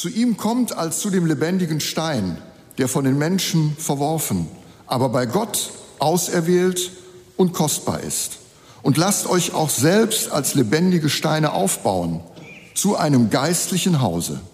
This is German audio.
zu ihm kommt als zu dem lebendigen Stein, der von den Menschen verworfen, aber bei Gott auserwählt und kostbar ist. Und lasst euch auch selbst als lebendige Steine aufbauen zu einem geistlichen Hause.